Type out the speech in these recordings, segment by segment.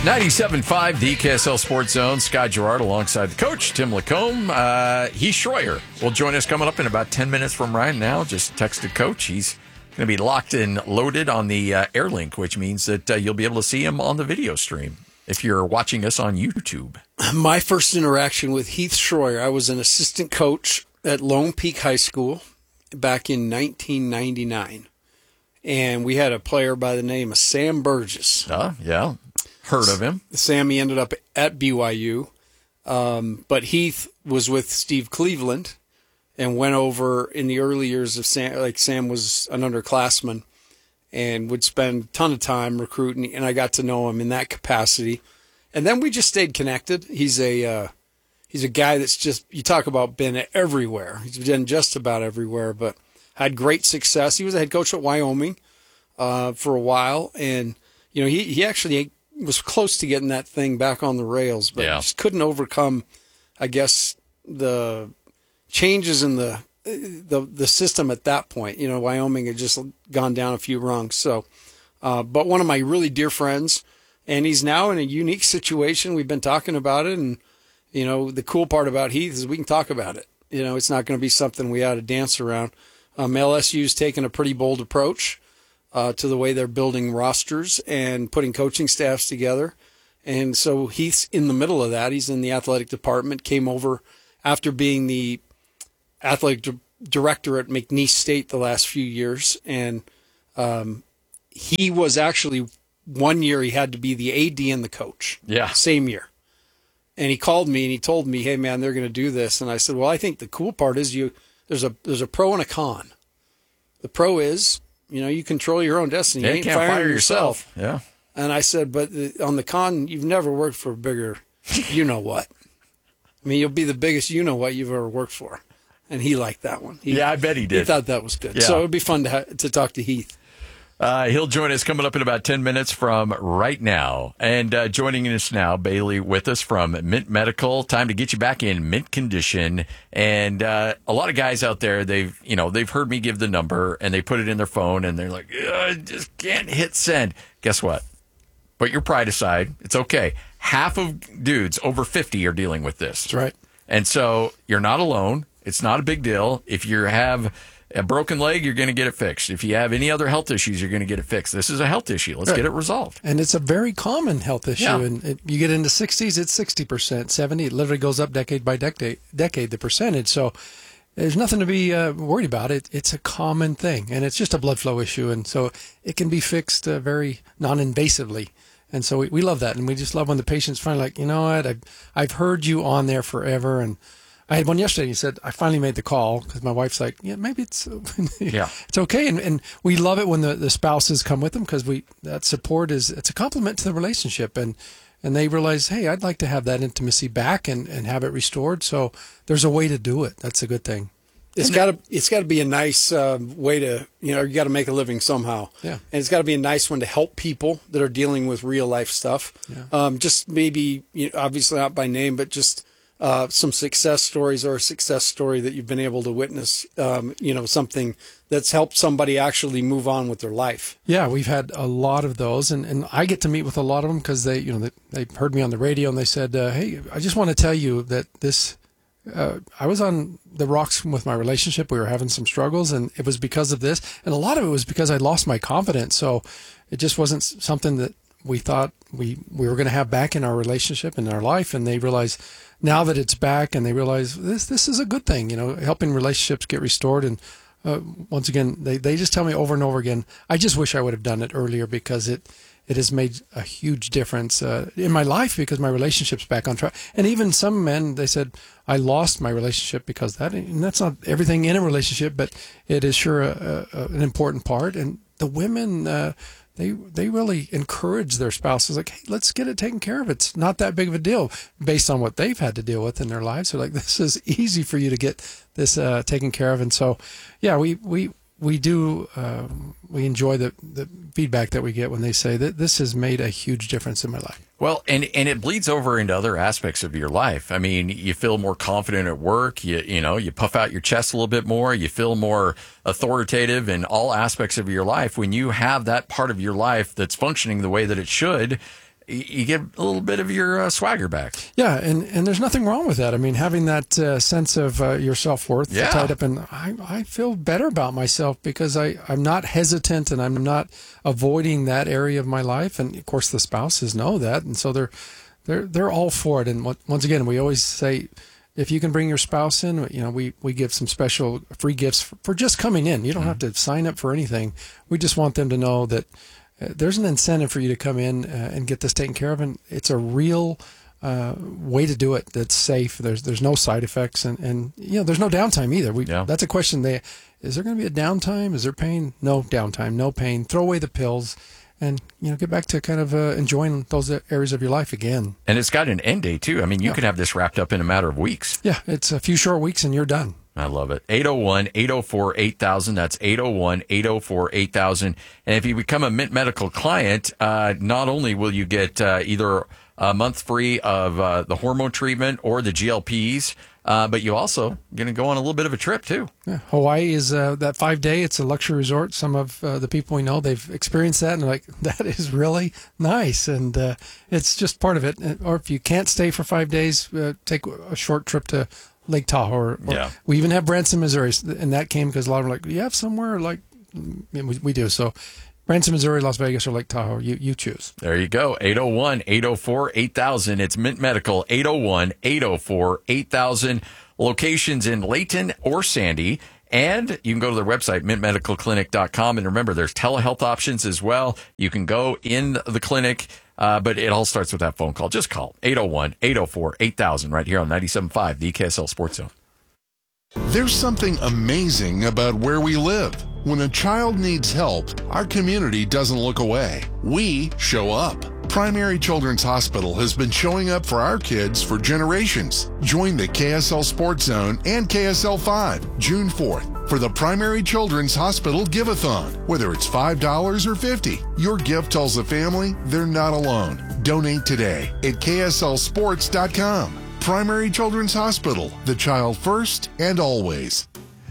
97.5, the KSL Sports Zone. Scott Gerard alongside the coach, Tim Lacombe. Heath Schroyer will join us coming up in about 10 minutes from right now. Just texted Coach. He's going to be locked and loaded on the Airlink, which means that you'll be able to see him on the video stream if you're watching us on YouTube. My first interaction with Heath Schroyer, I was an assistant coach at Lone Peak High School back in 1999. And we had a player by the name of Sam Burgess. Yeah. Heard of him. Sammy ended up at BYU. But Heath was with Steve Cleveland and went over in the early years of Sam. Like Sam was an underclassman and would spend a ton of time recruiting. And I got to know him in that capacity. And then we just stayed connected. He's a guy that's just, you talk about been everywhere. He's been just about everywhere, but had great success. He was a head coach at Wyoming for a while. And, you know, he actually was close to getting that thing back on the rails, but just couldn't overcome, I guess, the changes in the system at that point. You know, Wyoming had just gone down a few rungs. So, but one of my really dear friends, and he's now in a unique situation. We've been talking about it, and, you know, the cool part about Heath is we can talk about it. You know, it's not going to be something we ought to dance around. LSU's taken a pretty bold approach to the way they're building rosters and putting coaching staffs together. And so Heath's in the middle of that. He's in the athletic department, came over after being the athletic director at McNeese State the last few years. And he was actually, one year he had to be the AD and the coach. Yeah. Same year. And he called me and he told me, hey, man, they're going to do this. And I said, well, I think the cool part is there's a pro and a con. The pro is, you know, you control your own destiny. You can't fire yourself. Yeah. And I said, but on the con, you've never worked for a bigger you-know-what. I mean, you'll be the biggest you-know-what you've ever worked for. And he liked that one. I bet he did. He thought that was good. Yeah. So it would be fun to talk to Heath. He'll join us coming up in about 10 minutes from right now. And joining us now, Bailey with us from Mint Medical. Time to get you back in mint condition. And a lot of guys out there, they've heard me give the number and they put it in their phone and they're like, I just can't hit send. Guess what? Put your pride aside. It's okay. Half of dudes over 50 are dealing with this. That's right. And so you're not alone. It's not a big deal. If you have a broken leg, you're going to get it fixed. If you have any other health issues, you're going to get it fixed. This is a health issue. Let's get it resolved. And it's a very common health issue. Yeah. And you get into 60s, it's 60%, 70. It literally goes up decade by decade, the percentage. So there's nothing to be worried about. It's a common thing, and it's just a blood flow issue. And so it can be fixed very non-invasively. And so we love that. And we just love when the patient's finally like, you know what, I've heard you on there forever. And I had one yesterday, and he said, I finally made the call because my wife's like, yeah, maybe it's it's okay. And we love it when the spouses come with them because that support it's a compliment to the relationship. And they realize, hey, I'd like to have that intimacy back and have it restored. So there's a way to do it. That's a good thing. It's got to be a nice way to, you got to make a living somehow. Yeah. And it's got to be a nice one to help people that are dealing with real life stuff. Yeah. Just maybe, obviously not by name, but just some success stories or a success story that you've been able to witness, something that's helped somebody actually move on with their life. Yeah, we've had a lot of those, and I get to meet with a lot of them because they heard me on the radio and they said, hey, I just want to tell you that this, I was on the rocks with my relationship. We were having some struggles, and it was because of this. And a lot of it was because I lost my confidence. So it just wasn't something that we thought we were going to have back in our relationship, in our life. And they realized now that it's back, and they realize this is a good thing, helping relationships get restored. And once again, they just tell me over and over again, I just wish I would have done it earlier because it has made a huge difference in my life because my relationship's back on track. And even some men, they said, I lost my relationship because and that's not everything in a relationship, but it is sure an important part. And the women, they really encourage their spouses, like, hey, let's get it taken care of. It's not that big of a deal based on what they've had to deal with in their lives. So like, this is easy for you to get this taken care of. And so, yeah, we do, we enjoy the feedback that we get when they say that this has made a huge difference in my life. Well, and it bleeds over into other aspects of your life. I mean, you feel more confident at work. You puff out your chest a little bit more. You feel more authoritative in all aspects of your life when you have that part of your life that's functioning the way that it should. you get a little bit of your swagger back. Yeah, and there's nothing wrong with that. I mean, having that sense of your self-worth tied up in, I feel better about myself because I'm not hesitant and I'm not avoiding that area of my life. And of course, the spouses know that, and so they're all for it. And once again, we always say, if you can bring your spouse in, we give some special free gifts for just coming in. You don't have to sign up for anything. We just want them to know that there's an incentive for you to come in and get this taken care of, and it's a real way to do it that's safe. There's no side effects, and there's no downtime either. That's a question. Is there going to be a downtime? Is there pain? No downtime, no pain. Throw away the pills, and get back to kind of enjoying those areas of your life again. And it's got an end date too. I mean, you can have this wrapped up in a matter of weeks. Yeah, it's a few short weeks, and you're done. I love it. 801-804-8000. That's 801-804-8000. And if you become a Mint Medical client, not only will you get either a month free of the hormone treatment or the GLPs, but you also going to go on a little bit of a trip too. Yeah. Hawaii is that 5-day. It's a luxury resort. Some of the people we know, they've experienced that and they're like, that is really nice. And it's just part of it. Or if you can't stay for 5 days, take a short trip to Lake Tahoe. We even have Branson, Missouri, and that came because a lot of them are like, you have somewhere like we do. So Branson, Missouri, Las Vegas, or Lake Tahoe, you choose. There you go. 801-804-8000. It's Mint Medical. 801-804-8000. Locations in Layton or Sandy. And you can go to their website, mintmedicalclinic.com. And remember, there's telehealth options as well. You can go in the clinic, but it all starts with that phone call. Just call 801-804-8000 right here on 97.5, the KSL Sports Zone. There's something amazing about where we live. When a child needs help, our community doesn't look away. We show up. Primary Children's Hospital has been showing up for our kids for generations. Join the KSL Sports Zone and KSL 5 June 4th for the Primary Children's Hospital Give-a-thon. Whether it's $5 or $50, your gift tells the family they're not alone. Donate today at KSLSports.com. Primary Children's Hospital, the child first and always.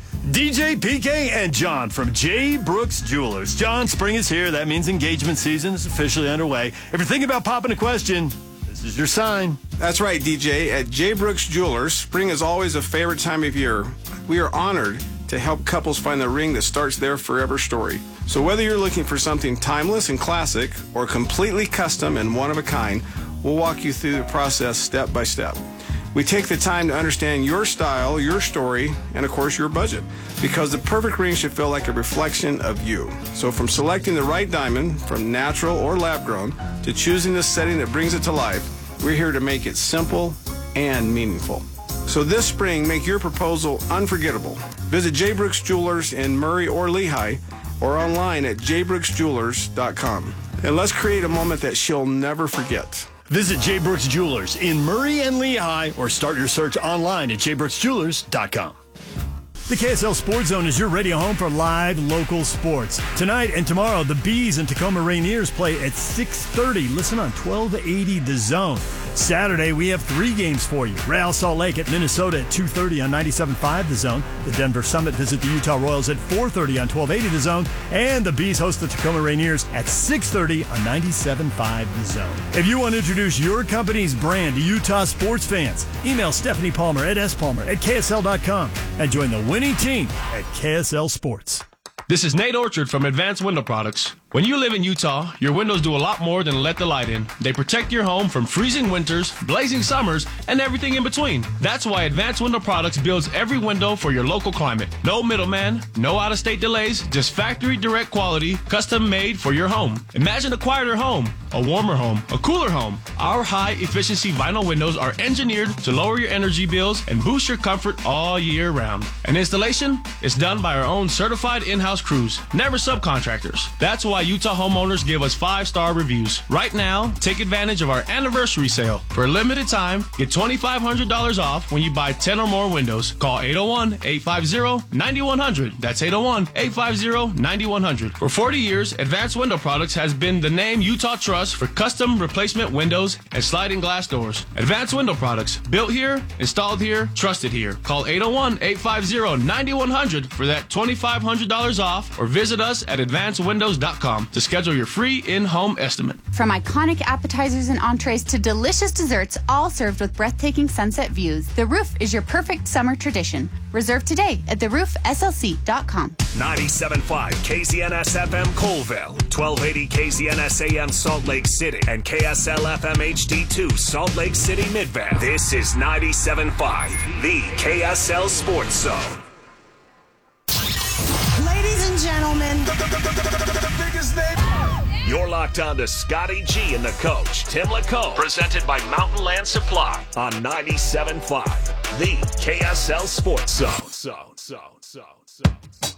DJ, PK, and John from J. Brooks Jewelers. John, spring is here. That means engagement season is officially underway. If you're thinking about popping a question, this is your sign. That's right, DJ. At J. Brooks Jewelers, spring is always a favorite time of year. We are honored to help couples find the ring that starts their forever story. So whether you're looking for something timeless and classic or completely custom and one of a kind, we'll walk you through the process step by step. We take the time to understand your style, your story, and of course your budget, because the perfect ring should feel like a reflection of you. So from selecting the right diamond, from natural or lab grown, to choosing the setting that brings it to life, we're here to make it simple and meaningful. So this spring, make your proposal unforgettable. Visit J. Brooks Jewelers in Murray or Lehigh, or online at jbrooksjewelers.com. And let's create a moment that she'll never forget. Visit J. Brooks Jewelers in Murray and Lehigh, or start your search online at jbrooksjewelers.com. The KSL Sports Zone is your radio home for live local sports. Tonight and tomorrow, the Bees and Tacoma Rainiers play at 6:30. Listen on 1280 The Zone. Saturday, we have 3 games for you. Real Salt Lake at Minnesota at 2:30 on 97.5 The Zone. The Denver Summit visit the Utah Royals at 4:30 on 1280 The Zone. And the Bees host the Tacoma Rainiers at 6:30 on 97.5 The Zone. If you want to introduce your company's brand to Utah sports fans, email Stephanie Palmer at spalmer@ksl.com and join the winning team at KSL Sports. This is Nate Orchard from Advanced Window Products. When you live in Utah, your windows do a lot more than let the light in. They protect your home from freezing winters, blazing summers, and everything in between. That's why Advanced Window Products builds every window for your local climate. No middleman, no out-of-state delays, just factory direct quality, custom made for your home. Imagine a quieter home, a warmer home, a cooler home. Our high-efficiency vinyl windows are engineered to lower your energy bills and boost your comfort all year round. And installation is done by our own certified in-house crews, never subcontractors. That's why Utah homeowners give us 5-star reviews. Right now, take advantage of our anniversary sale. For a limited time, get $2,500 off when you buy 10 or more windows. Call 801-850-9100. That's 801-850-9100. For 40 years, Advanced Window Products has been the name Utah trusts us for custom replacement windows and sliding glass doors. Advanced Window Products. Built here, installed here, trusted here. Call 801-850-9100 for that $2,500 off or visit us at advancedwindows.com to schedule your free in-home estimate. From iconic appetizers and entrees to delicious desserts, all served with breathtaking sunset views, The Roof is your perfect summer tradition. Reserve today at theroofslc.com. 97.5 KZNS FM Colville, 1280 KZNS AM Salt Lake City, and KSL FM HD2 Salt Lake City Midvale. This is 97.5, the KSL Sports Zone. Ladies and gentlemen, the biggest name. You're locked on to Scotty G and the coach, Tim Lacombe, presented by Mountain Land Supply on 97.5, the KSL Sports Zone.